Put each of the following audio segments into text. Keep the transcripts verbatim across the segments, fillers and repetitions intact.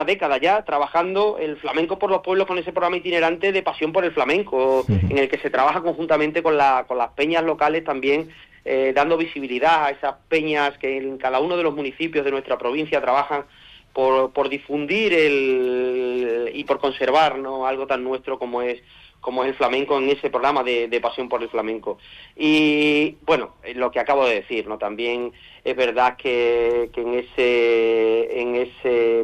década ya trabajando el flamenco por los pueblos con ese programa itinerante de Pasión por el Flamenco, uh-huh. en el que se trabaja conjuntamente con, la, con las peñas locales también, eh, dando visibilidad a esas peñas que en cada uno de los municipios de nuestra provincia trabajan por, por difundir el y por conservar, ¿no?, algo tan nuestro como es como es el flamenco en ese programa de, de Pasión por el Flamenco. Y bueno, lo que acabo de decir, ¿no? También es verdad que, que en ese en ese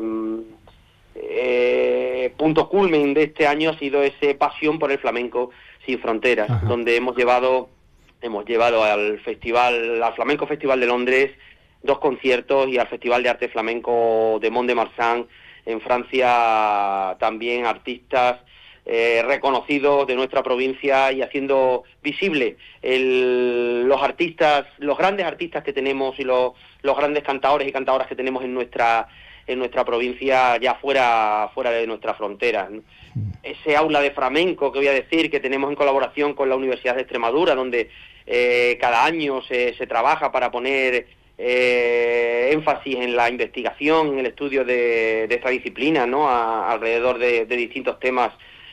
eh, punto culmen de este año ha sido ese Pasión por el Flamenco sin Fronteras, Ajá. donde hemos llevado hemos llevado al festival, al Flamenco Festival de Londres, dos conciertos, y al Festival de Arte Flamenco de Mont-de-Marsan en Francia también artistas Eh, reconocidos de nuestra provincia, y haciendo visible el, los artistas, los grandes artistas que tenemos y los, los grandes cantadores y cantadoras que tenemos en nuestra en nuestra provincia, ya fuera fuera de nuestras fronteras, ¿no? Ese aula de flamenco que voy a decir que tenemos en colaboración con la Universidad de Extremadura, donde eh, cada año se, se trabaja para poner eh, énfasis en la investigación, en el estudio de, de esta disciplina, ¿no?, a, alrededor de, de distintos temas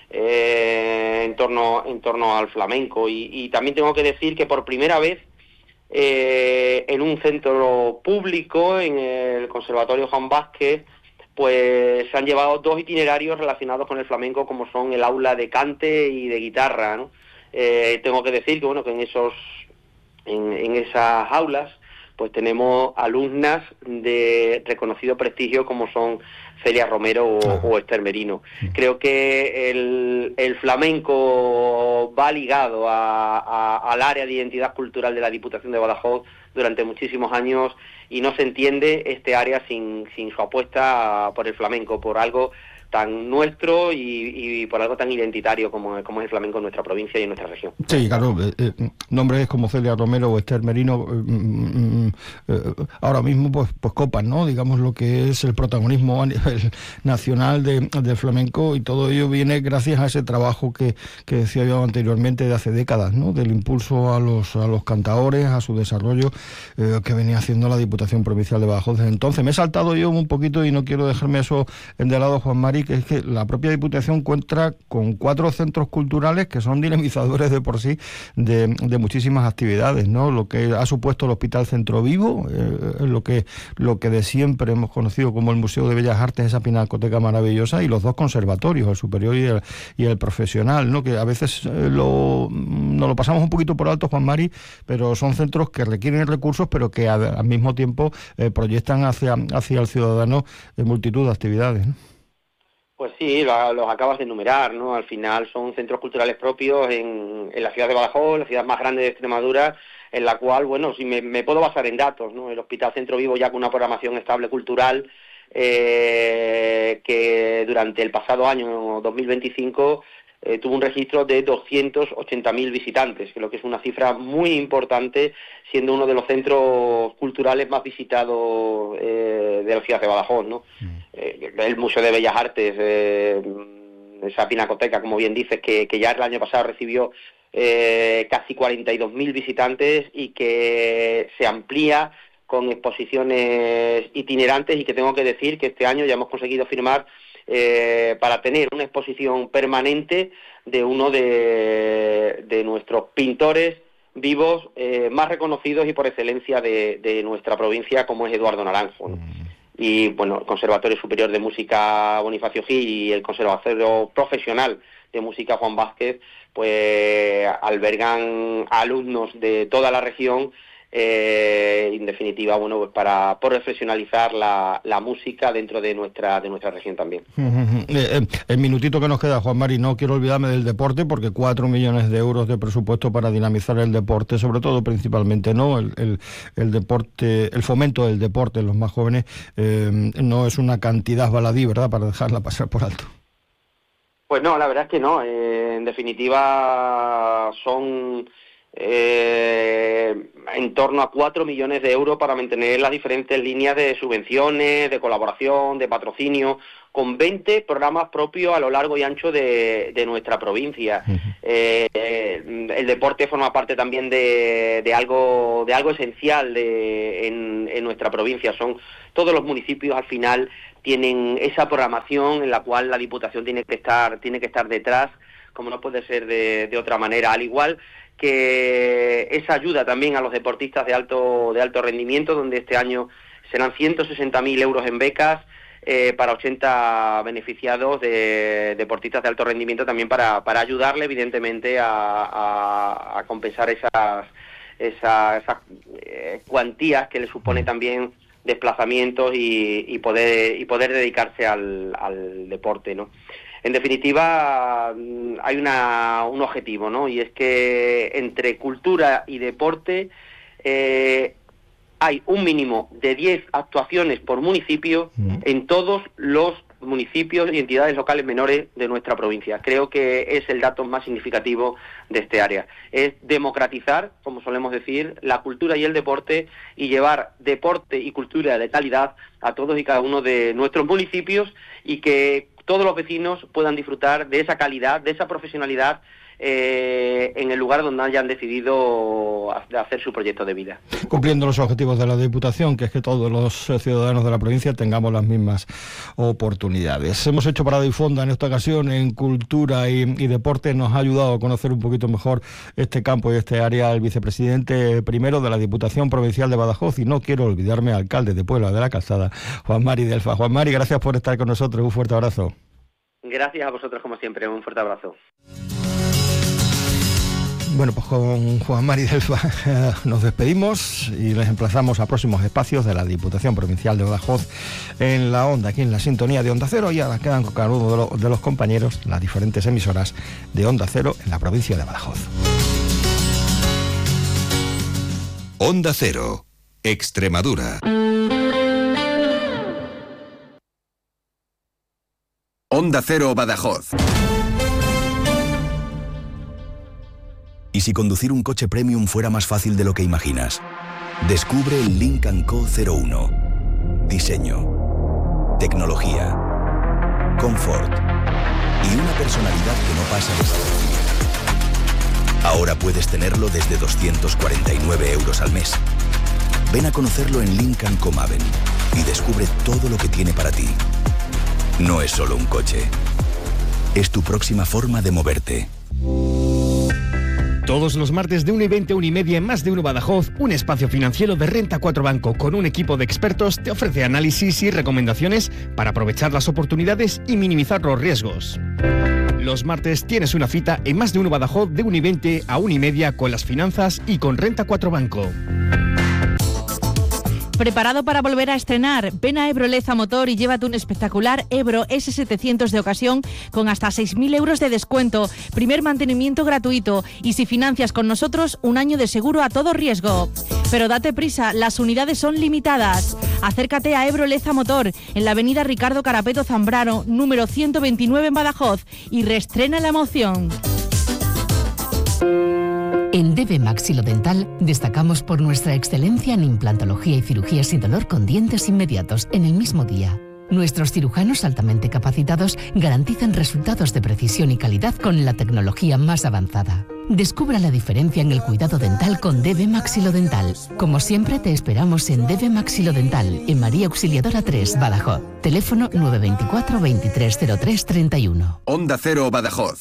Eh, en torno en torno al flamenco. Y, y también tengo que decir que por primera vez eh, en un centro público, en el Conservatorio Juan Vázquez, pues se han llevado dos itinerarios relacionados con el flamenco, como son el aula de cante y de guitarra, ¿no? Eh, tengo que decir que bueno que en esos en, en esas aulas pues tenemos alumnas de reconocido prestigio como son Celia Romero o, o Esther Merino. Creo que el, el flamenco va ligado a, a, al área de identidad cultural de la Diputación de Badajoz durante muchísimos años, y no se entiende este área sin, sin su apuesta por el flamenco, por algo tan nuestro y, y por algo tan identitario como, como es el flamenco en nuestra provincia y en nuestra región. Sí, claro, eh, eh, nombres como Celia Romero o Esther Merino eh, eh, ahora mismo pues pues copan, ¿no?, digamos, lo que es el protagonismo a nivel nacional de, de flamenco, y todo ello viene gracias a ese trabajo que, que decía yo anteriormente de hace décadas, ¿no?, del impulso a los a los cantaores, a su desarrollo eh, que venía haciendo la Diputación Provincial de Badajoz desde entonces. Me he saltado yo un poquito y no quiero dejarme eso de lado, Juan Mari, que es que la propia Diputación cuenta con cuatro centros culturales que son dinamizadores de por sí de, de muchísimas actividades, ¿no? Lo que ha supuesto el Hospital Centro Vivo, eh, lo que lo que de siempre hemos conocido como el Museo de Bellas Artes, esa pinacoteca maravillosa, y los dos conservatorios, el superior y el, y el profesional, ¿no?, que a veces eh, lo, nos lo pasamos un poquito por alto, Juan Mari, pero son centros que requieren recursos, pero que a, al mismo tiempo eh, proyectan hacia, hacia el ciudadano en multitud de actividades, ¿no? Pues sí, lo, los acabas de enumerar, ¿no? Al final son centros culturales propios en, en la ciudad de Badajoz, la ciudad más grande de Extremadura, en la cual, bueno, si me, me puedo basar en datos, ¿no? El Hospital Centro Vivo, ya con una programación estable cultural, eh, que durante el pasado año dos mil veinticinco eh, tuvo un registro de doscientos ochenta mil visitantes, que lo que es una cifra muy importante, siendo uno de los centros culturales más visitados eh, de la ciudad de Badajoz, ¿no? Mm. Eh, el Museo de Bellas Artes, eh, esa pinacoteca, como bien dices, que, que ya el año pasado recibió eh, casi cuarenta y dos mil visitantes, y que se amplía con exposiciones itinerantes, y que tengo que decir que este año ya hemos conseguido firmar Eh, para tener una exposición permanente de uno de, de nuestros pintores vivos eh, más reconocidos y por excelencia de, de nuestra provincia, como es Eduardo Naranjo, ¿no? Mm. Y bueno, el Conservatorio Superior de Música Bonifacio Gil y el Conservatorio Profesional de Música Juan Vázquez, pues albergan alumnos de toda la región. Eh, en definitiva, bueno, pues para profesionalizar la, la música dentro de nuestra de nuestra región también. Uh-huh. Eh, eh, el minutito que nos queda, Juan Mari, no quiero olvidarme del deporte, porque cuatro millones de euros de presupuesto para dinamizar el deporte, sobre todo principalmente, ¿no? El, el, el deporte, el fomento del deporte en los más jóvenes, eh, no es una cantidad baladí, ¿verdad?, para dejarla pasar por alto. Pues no, la verdad es que no. Eh, en definitiva, son Eh, en torno a cuatro millones de euros para mantener las diferentes líneas de subvenciones, de colaboración, de patrocinio, con veinte programas propios a lo largo y ancho de, de nuestra provincia. Uh-huh. Eh, el deporte forma parte también de, de algo de algo esencial de, en, en nuestra provincia. Son todos los municipios al final tienen esa programación en la cual la Diputación tiene que estar, tiene que estar detrás, como no puede ser de, de otra manera, al igual que esa ayuda también a los deportistas de alto de alto rendimiento, donde este año serán ciento sesenta mil euros en becas eh, para ochenta beneficiados de deportistas de alto rendimiento, también para, para ayudarle evidentemente a, a, a compensar esas, esas, esas eh, cuantías que le supone también desplazamientos y, y poder y poder dedicarse al, al deporte, ¿no? En definitiva, hay una, un objetivo, ¿no? Y es que entre cultura y deporte eh, hay un mínimo de diez actuaciones por municipio mm. en todos los municipios y entidades locales menores de nuestra provincia. Creo que es el dato más significativo de este área. Es democratizar, como solemos decir, la cultura y el deporte, y llevar deporte y cultura de calidad a todos y cada uno de nuestros municipios, y que todos los vecinos puedan disfrutar de esa calidad, de esa profesionalidad eh, en el lugar donde hayan decidido hacer su proyecto de vida. Cumpliendo los objetivos de la Diputación, que es que todos los ciudadanos de la provincia tengamos las mismas oportunidades. Hemos hecho Parada y Fonda en esta ocasión en cultura y, y deporte. Nos ha ayudado a conocer un poquito mejor este campo y este área el vicepresidente primero de la Diputación Provincial de Badajoz, y no quiero olvidarme, alcalde de Puebla de la Calzada, Juan Mari Delfa. Juan Mari, gracias por estar con nosotros. Un fuerte abrazo. Gracias a vosotros, como siempre. Un fuerte abrazo. Bueno, pues con Juan Mari Delfa eh, nos despedimos y les emplazamos a próximos espacios de la Diputación Provincial de Badajoz en la Onda, aquí en la sintonía de Onda Cero, y ahora quedan con cada uno de, lo, de los compañeros las diferentes emisoras de Onda Cero en la provincia de Badajoz. Onda Cero, Extremadura. Onda Cero Badajoz. ¿Y si conducir un coche premium fuera más fácil de lo que imaginas? Descubre el Lynk and Co cero uno. Diseño, tecnología, confort y una personalidad que no pasa desapercibida. Ahora puedes tenerlo desde doscientos cuarenta y nueve euros al mes. Ven a conocerlo en Lynk and Co Maven y descubre todo lo que tiene para ti. No es solo un coche, es tu próxima forma de moverte. Todos los martes de una y veinte a una y media en Más de Uno Badajoz, un espacio financiero de Renta cuatro Banco con un equipo de expertos te ofrece análisis y recomendaciones para aprovechar las oportunidades y minimizar los riesgos. Los martes tienes una cita en Más de Uno Badajoz de una y veinte a una y media con las finanzas y con Renta cuatro Banco. ¿Preparado para volver a estrenar? Ven a Ebro Leza Motor y llévate un espectacular Ebro ese setecientos de ocasión con hasta seis mil euros de descuento, primer mantenimiento gratuito, y si financias con nosotros, un año de seguro a todo riesgo. Pero date prisa, las unidades son limitadas. Acércate a Ebro Leza Motor en la avenida Ricardo Carapeto Zambrano, número ciento veintinueve en Badajoz, y reestrena la emoción. En D B Maxilodental destacamos por nuestra excelencia en implantología y cirugía sin dolor con dientes inmediatos en el mismo día. Nuestros cirujanos altamente capacitados garantizan resultados de precisión y calidad con la tecnología más avanzada. Descubra la diferencia en el cuidado dental con D B Maxilodental. Como siempre, te esperamos en D B Maxilodental, en María Auxiliadora tres, Badajoz. Teléfono nueve veinticuatro, veintitrés cero tres, treinta y uno. Onda Cero Badajoz.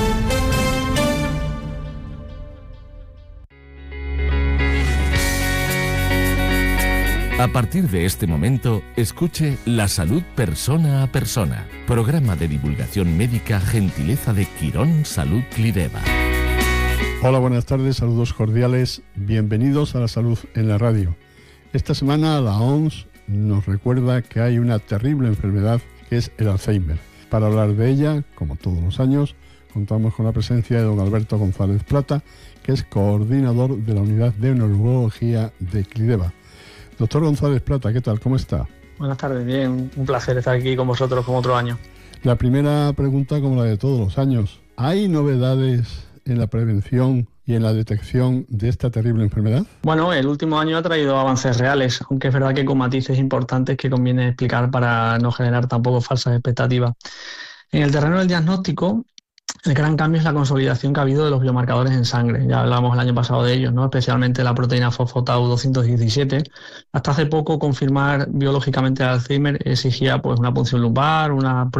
A partir de este momento, escuche La Salud Persona a Persona, programa de divulgación médica gentileza de Quirón Salud Clideva. Hola, buenas tardes, saludos cordiales, bienvenidos a La Salud en la Radio. Esta semana la O M S nos recuerda que hay una terrible enfermedad que es el Alzheimer. Para hablar de ella, como todos los años, contamos con la presencia de don Alberto González Plata, que es coordinador de la Unidad de Neurología de Clideva. Doctor González Plata, ¿qué tal? ¿Cómo está? Buenas tardes, bien, un placer estar aquí con vosotros como otro año. La primera pregunta, como la de todos los años, ¿hay novedades en la prevención y en la detección de esta terrible enfermedad? Bueno, el último año ha traído avances reales, aunque es verdad que con matices importantes que conviene explicar para no generar tampoco falsas expectativas. En el terreno del diagnóstico, el gran cambio es la consolidación que ha habido de los biomarcadores en sangre. Ya hablamos el año pasado de ellos, ¿no? Especialmente la proteína fosfotau doscientos diecisiete. Hasta hace poco confirmar biológicamente el Alzheimer exigía pues una punción lumbar, una prueba